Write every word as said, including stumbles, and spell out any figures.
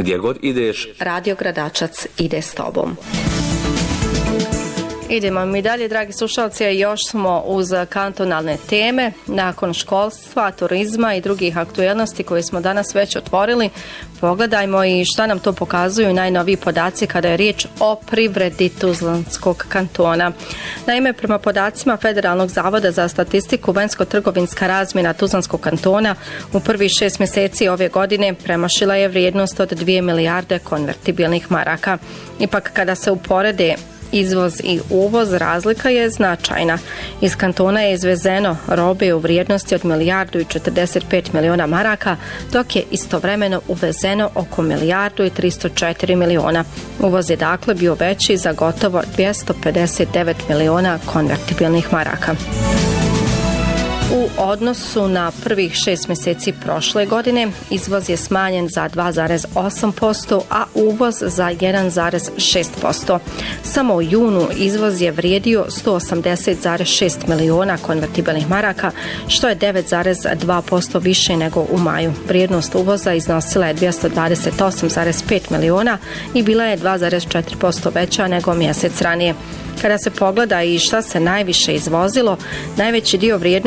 Gdje god ideš, Radio Gradačac ide s tobom. Idemo mi dalje, dragi slušalci, još smo uz kantonalne teme. Nakon školstva, turizma i drugih aktuelnosti koje smo danas već otvorili, pogledajmo i šta nam to pokazuju najnoviji podaci kada je riječ o privredi Tuzlanskog kantona. Naime, prema podacima Federalnog zavoda za statistiku, vanjsko-trgovinska razmjena Tuzlanskog kantona u prvih šest mjeseci ove godine premašila je vrijednost od dvije milijarde konvertibilnih maraka. Ipak, kada se uporede izvoz i uvoz, razlika je značajna. Iz kantona je izvezeno robe u vrijednosti od milijardu i četrdeset pet miliona maraka, dok je istovremeno uvezeno oko milijardu i tristo četiri miliona. Uvoz je dakle bio veći za gotovo dvjesto pedeset devet miliona konvertibilnih maraka. U odnosu na prvih šest mjeseci prošle godine, izvoz je smanjen za dva zarez osam posto, a uvoz za jedan zarez šest posto. Samo u junu izvoz je vrijedio sto osamdeset zarez šest miliona konvertibilnih maraka, što je devet zarez dva posto više nego u maju. Vrijednost uvoza iznosila je dvjesto dvadeset osam zarez pet miliona i bila je dva zarez četiri posto veća nego mjesec ranije. Kada se pogleda i šta se najviše izvozilo, najveći dio vrijednosti